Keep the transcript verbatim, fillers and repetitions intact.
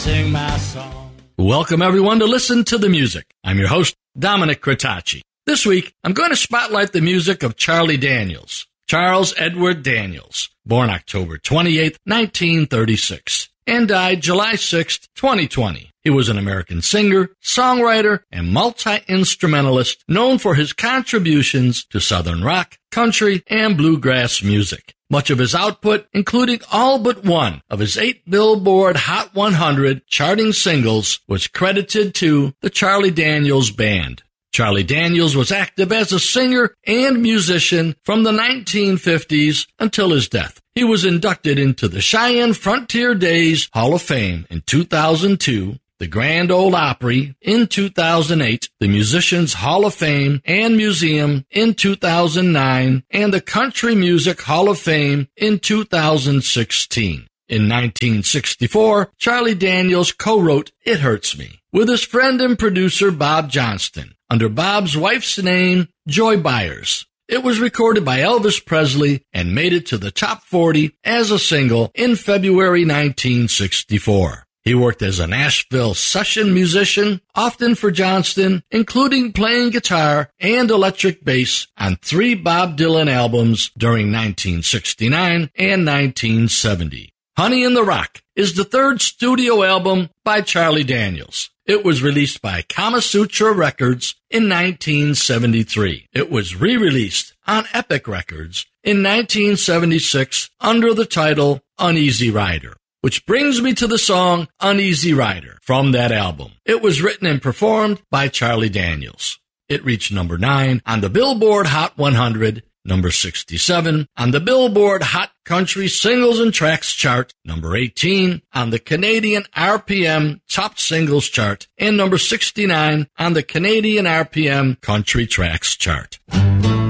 Sing my song. Welcome, everyone, to Listen to the Music. I'm your host, Dominic Cretacci. This week, I'm going to spotlight the music of Charlie Daniels. Charles Edward Daniels, born October twenty-eighth, nineteen thirty-six, and died July sixth, twenty twenty. He was an American singer, songwriter, and multi-instrumentalist known for his contributions to Southern rock, country, and bluegrass music. Much of his output, including all but one of his eight Billboard Hot one hundred charting singles, was credited to the Charlie Daniels Band. Charlie Daniels was active as a singer and musician from the nineteen fifties until his death. He was inducted into the Cheyenne Frontier Days Hall of Fame in two thousand two, the Grand Ole Opry in two thousand eight, the Musicians Hall of Fame and Museum in two thousand nine, and the Country Music Hall of Fame in two thousand sixteen. In nineteen sixty-four, Charlie Daniels co-wrote It Hurts Me with his friend and producer Bob Johnston, under Bob's wife's name, Joy Byers. It was recorded by Elvis Presley and made it to the top forty as a single in February nineteen sixty-four. He worked as a Nashville session musician, often for Johnston, including playing guitar and electric bass on three Bob Dylan albums during nineteen sixty-nine and nineteen seventy. Honey in the Rock is the third studio album by Charlie Daniels. It was released by Kama Sutra Records in nineteen seventy-three. It was re-released on Epic Records in nineteen seventy-six under the title Uneasy Rider, which brings me to the song Uneasy Rider from that album. It was written and performed by Charlie Daniels. It reached number nine on the Billboard Hot one hundred, number sixty-seven on the Billboard Hot Country Singles and Tracks chart, number eighteen on the Canadian R P M Top Singles chart, and number sixty-nine on the Canadian R P M Country Tracks chart.